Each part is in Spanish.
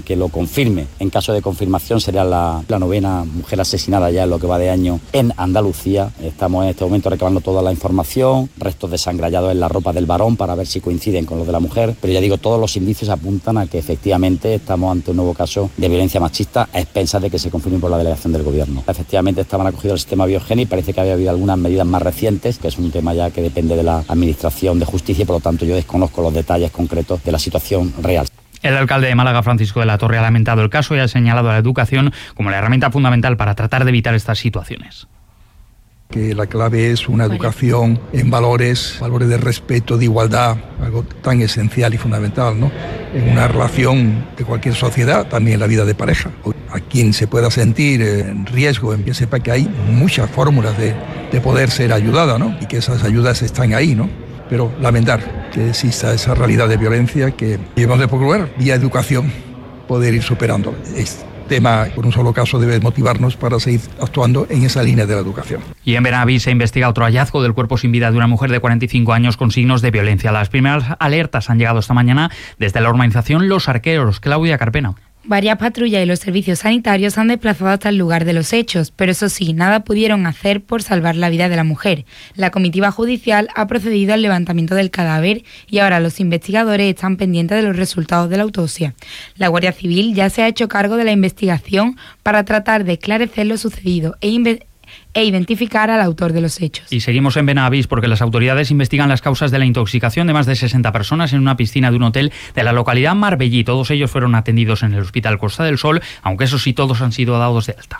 que lo confirme. En caso de confirmación sería la 9ª mujer asesinada ya en lo que va de año en Andalucía. Estamos en este momento recabando toda la información, restos de sangre hallados en la ropa del varón para ver si coinciden con los de la mujer, pero ya digo, todos los indicios apuntan a que efectivamente estamos ante un nuevo caso de violencia machista a expensas de que se confirme por la delegación del Gobierno. Efectivamente estaban acogidos al sistema Biogeni y parece que había habido algunas medidas más recientes, que es un tema ya que depende de la Administración de Justicia y por lo tanto yo desconozco los detalles concretos de la situación real. El alcalde de Málaga, Francisco de la Torre, ha lamentado el caso y ha señalado a la educación como la herramienta fundamental para tratar de evitar estas situaciones. Que la clave es una educación en valores de respeto, de igualdad, algo tan esencial y fundamental, ¿no? En una relación de cualquier sociedad, también la vida de pareja. A quien se pueda sentir en riesgo, en que sepa que hay muchas fórmulas de poder ser ayudada, ¿no? Y que esas ayudas están ahí, ¿no? Pero lamentar que exista esa realidad de violencia que debemos de procurar, vía educación, poder ir superando. Este tema, por un solo caso, debe motivarnos para seguir actuando en esa línea de la educación. Y en Benaví se investiga otro hallazgo del cuerpo sin vida de una mujer de 45 años con signos de violencia. Las primeras alertas han llegado esta mañana desde la urbanización Los Arqueros. Claudia Carpena. Varias patrullas y los servicios sanitarios se han desplazado hasta el lugar de los hechos, pero eso sí, nada pudieron hacer por salvar la vida de la mujer. La comitiva judicial ha procedido al levantamiento del cadáver y ahora los investigadores están pendientes de los resultados de la autopsia. La Guardia Civil ya se ha hecho cargo de la investigación para tratar de esclarecer lo sucedido e identificar al autor de los hechos. Y seguimos en Benavís porque las autoridades investigan las causas de la intoxicación de más de 60 personas en una piscina de un hotel de la localidad Marbellí. Todos ellos fueron atendidos en el Hospital Costa del Sol, aunque eso sí, todos han sido dados de alta.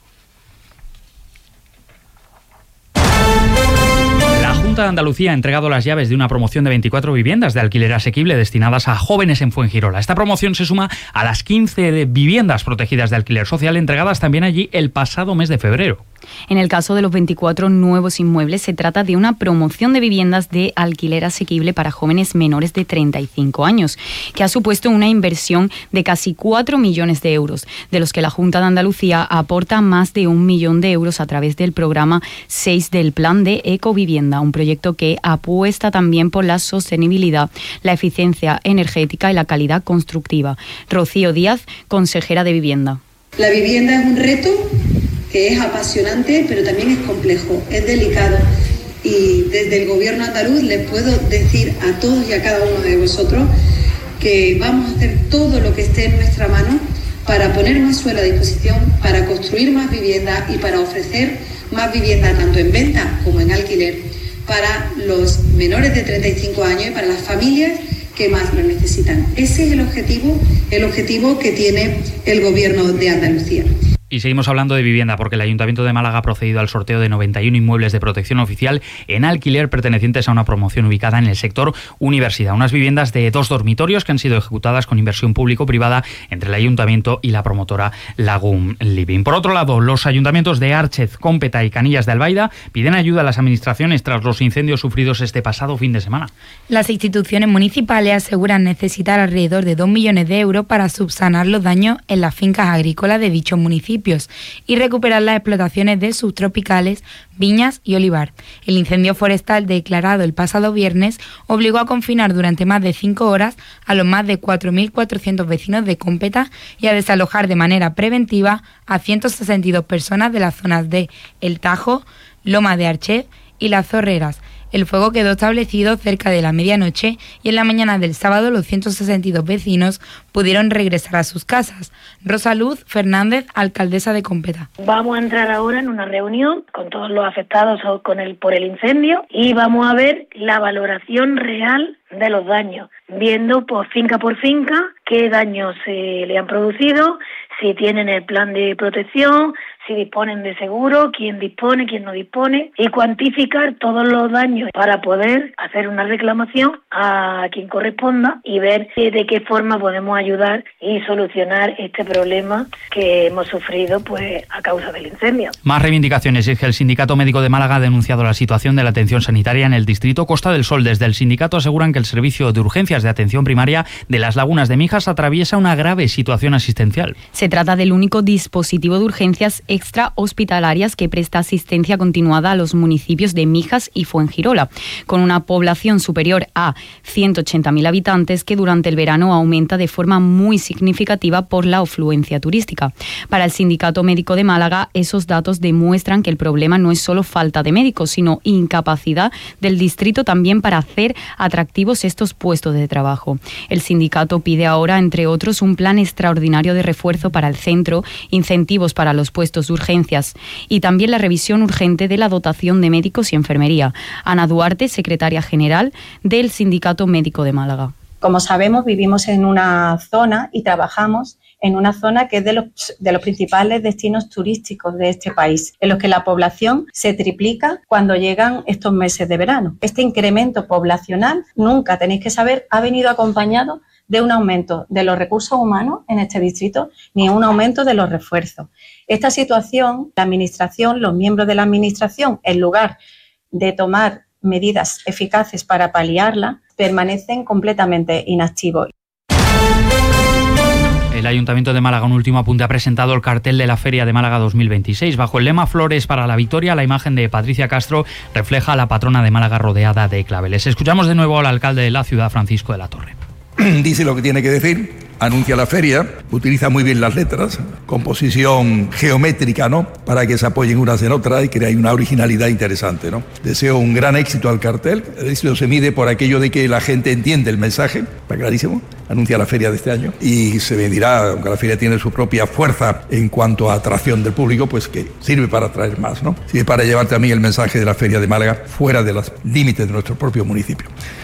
La Junta de Andalucía ha entregado las llaves de una promoción de 24 viviendas de alquiler asequible destinadas a jóvenes en Fuengirola. Esta promoción se suma a las 15 viviendas protegidas de alquiler social entregadas también allí el pasado mes de febrero. En el caso de los 24 nuevos inmuebles, se trata de una promoción de viviendas de alquiler asequible para jóvenes menores de 35 años, que ha supuesto una inversión de casi 4 millones de euros, de los que la Junta de Andalucía aporta más de 1 millón de euros a través del programa 6 del Plan de Ecovivienda, un proyecto que apuesta también por la sostenibilidad, la eficiencia energética y la calidad constructiva. Rocío Díaz, consejera de Vivienda. La vivienda es un reto que es apasionante, pero también es complejo, es delicado. Y desde el Gobierno andaluz les puedo decir a todos y a cada uno de vosotros que vamos a hacer todo lo que esté en nuestra mano para poner más suelo a disposición, para construir más vivienda y para ofrecer más vivienda tanto en venta como en alquiler para los menores de 35 años y para las familias que más lo necesitan. Ese es el objetivo que tiene el Gobierno de Andalucía. Y seguimos hablando de vivienda porque el Ayuntamiento de Málaga ha procedido al sorteo de 91 inmuebles de protección oficial en alquiler pertenecientes a una promoción ubicada en el sector universidad. Unas viviendas de 2 dormitorios que han sido ejecutadas con inversión público-privada entre el Ayuntamiento y la promotora Lagum Living. Por otro lado, los ayuntamientos de Árchez, Cómpeta y Canillas de Albaida piden ayuda a las administraciones tras los incendios sufridos este pasado fin de semana. Las instituciones municipales aseguran necesitar alrededor de 2 millones de euros para subsanar los daños en las fincas agrícolas de dichos municipios y recuperar las explotaciones de subtropicales, viñas y olivar. El incendio forestal declarado el pasado viernes obligó a confinar durante más de 5 horas a los más de 4.400 vecinos de Cómpeta y a desalojar de manera preventiva a 162 personas de las zonas de El Tajo, Loma de Árchez y Las Zorreras. El fuego quedó establecido cerca de la medianoche y en la mañana del sábado los 162 vecinos pudieron regresar a sus casas. Rosa Luz Fernández, alcaldesa de Cómpeta. Vamos a entrar ahora en una reunión con todos los afectados por el incendio y vamos a ver la valoración real de los daños, viendo por finca qué daños se le han producido, si tienen el plan de protección, si disponen de seguro, quién dispone, quién no dispone, y cuantificar todos los daños para poder hacer una reclamación a quien corresponda y ver de qué forma podemos ayudar y solucionar este problema que hemos sufrido pues a causa del incendio. Más reivindicaciones. Es que el Sindicato Médico de Málaga ha denunciado la situación de la atención sanitaria en el distrito Costa del Sol. Desde el sindicato aseguran que el servicio de urgencias de atención primaria de las Lagunas de Mijas atraviesa una grave situación asistencial. Se trata del único dispositivo de urgencias extrahospitalarias que presta asistencia continuada a los municipios de Mijas y Fuengirola, con una población superior a 180.000 habitantes que durante el verano aumenta de forma muy significativa por la afluencia turística. Para el Sindicato Médico de Málaga, esos datos demuestran que el problema no es solo falta de médicos, sino incapacidad del distrito también para hacer atractivos estos puestos de trabajo. El sindicato pide ahora, entre otros, un plan extraordinario de refuerzo para el centro, incentivos para los puestos de urgencias y también la revisión urgente de la dotación de médicos y enfermería. Ana Duarte, secretaria general del Sindicato Médico de Málaga. Como sabemos, vivimos en una zona y trabajamos en una zona que es de los principales destinos turísticos de este país, en los que la población se triplica cuando llegan estos meses de verano. Este incremento poblacional, nunca tenéis que saber, ha venido acompañado de un aumento de los recursos humanos en este distrito ni un aumento de los refuerzos. Esta situación, la Administración, los miembros de la Administración, en lugar de tomar medidas eficaces para paliarla, permanecen completamente inactivos. El Ayuntamiento de Málaga, un último apunte, ha presentado el cartel de la Feria de Málaga 2026. Bajo el lema Flores para la Victoria, la imagen de Patricia Castro refleja a la patrona de Málaga rodeada de claveles. Escuchamos de nuevo al alcalde de la ciudad, Francisco de la Torre. Dice lo que tiene que decir, anuncia la feria, utiliza muy bien las letras, composición geométrica, ¿no?, para que se apoyen unas en otras y crea una originalidad interesante, ¿no? Deseo un gran éxito al cartel. El éxito se mide por aquello de que la gente entiende el mensaje, está clarísimo. Anuncia la feria de este año y se medirá, aunque la feria tiene su propia fuerza en cuanto a atracción del público, pues que sirve para atraer más, ¿no? Sirve para llevar también el mensaje de la feria de Málaga fuera de los límites de nuestro propio municipio.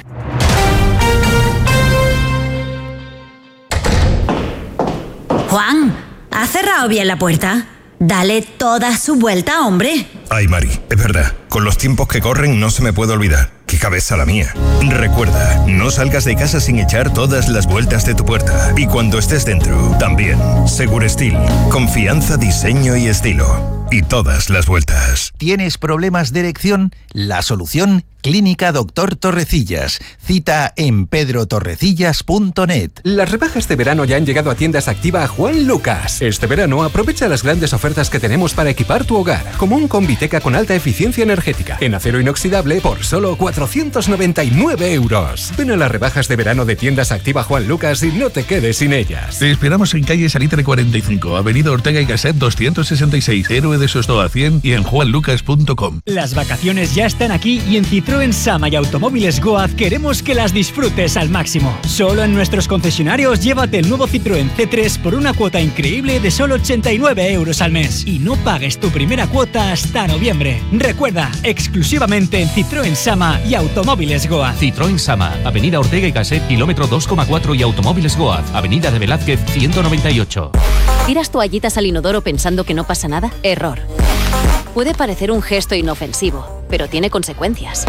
Juan, ¿has cerrado bien la puerta? Dale toda su vuelta, hombre. Ay, Mari, es verdad. Con los tiempos que corren no se me puede olvidar. ¡Qué cabeza la mía! Recuerda, no salgas de casa sin echar todas las vueltas de tu puerta. Y cuando estés dentro, también. Segurestil. Confianza, diseño y estilo. Y todas las vueltas. ¿Tienes problemas de erección? La solución, Clínica Doctor Torrecillas. Cita en pedrotorrecillas.net. Las rebajas de verano ya han llegado a Tiendas Activa Juan Lucas. Este verano aprovecha las grandes ofertas que tenemos para equipar tu hogar, como un Combiteca con alta eficiencia energética, en acero inoxidable por solo 499 euros. Ven a las rebajas de verano de Tiendas Activa Juan Lucas y no te quedes sin ellas. Te esperamos en calle Salitre 45, avenida Ortega y Gasset 266, Héroe de Sostoa 100 y en juanlucas.com. Las vacaciones ya están aquí y en Citroën Sama y Automóviles Goaz queremos que las disfrutes al máximo. Solo en nuestros concesionarios llévate el nuevo Citroën C3 por una cuota increíble de solo 89 euros al mes y no pagues tu primera cuota hasta noviembre. Recuerda, exclusivamente en Citroën Sama y Automóviles Goaz. Citroën Sama, avenida Ortega y Gasset, kilómetro 2,4 y Automóviles Goaz, avenida de Velázquez 198. ¿Tiras toallitas al inodoro pensando que no pasa nada? Error. Puede parecer un gesto inofensivo, pero tiene consecuencias.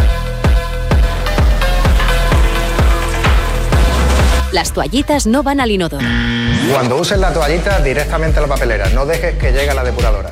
Las toallitas no van al inodoro. Cuando uses la toallita, directamente a la papelera. No dejes que llegue a la depuradora.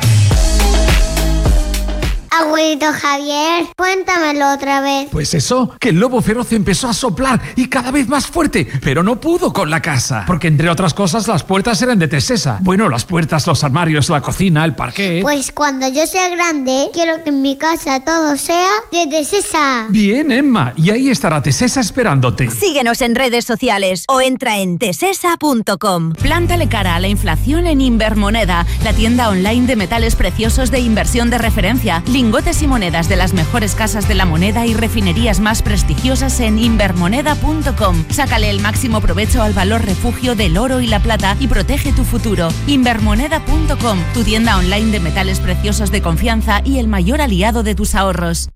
Abuelito Javier, cuéntamelo otra vez. Pues eso, que el lobo feroz empezó a soplar y cada vez más fuerte, pero no pudo con la casa, porque entre otras cosas las puertas eran de Tesesa. Bueno, las puertas, los armarios, la cocina, el parquet. Pues cuando yo sea grande, quiero que en mi casa todo sea de Tesesa. Bien, Emma, y ahí estará Tesesa esperándote. Síguenos en redes sociales o entra en tesesa.com. Plántale cara a la inflación en Invermoneda, la tienda online de metales preciosos de inversión de referencia. Lingotes y monedas de las mejores casas de la moneda y refinerías más prestigiosas en invermoneda.com. Sácale el máximo provecho al valor refugio del oro y la plata y protege tu futuro. Invermoneda.com, tu tienda online de metales preciosos de confianza y el mayor aliado de tus ahorros.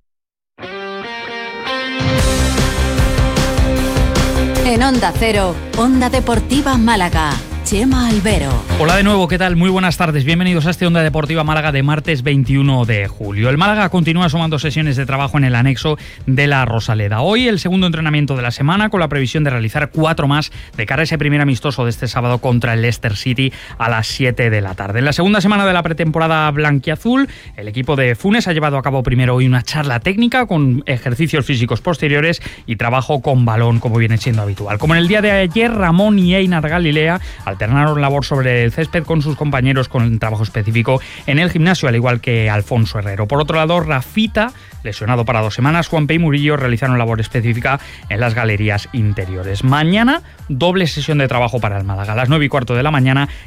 En Onda Cero, Onda Deportiva Málaga. Chema Albero. Hola de nuevo, ¿qué tal? Muy buenas tardes. Bienvenidos a este Onda Deportiva Málaga de martes 21 de julio. El Málaga continúa sumando sesiones de trabajo en el anexo de la Rosaleda. Hoy el segundo entrenamiento de la semana con la previsión de realizar 4 más de cara a ese primer amistoso de este sábado contra el Leicester City a las 7 de la tarde. En la segunda semana de la pretemporada blanquiazul, el equipo de Funes ha llevado a cabo primero hoy una charla técnica con ejercicios físicos posteriores y trabajo con balón, como viene siendo habitual. Como en el día de ayer, Ramón y Einar Galilea, al alternaron labor sobre el césped con sus compañeros con el trabajo específico en el gimnasio, al igual que Alfonso Herrero. Por otro lado, Rafita, lesionado para 2 semanas, Juanpe y Murillo realizaron labor específica en las galerías interiores. Mañana, doble sesión de trabajo para el Málaga. A las 9:15 de la mañana,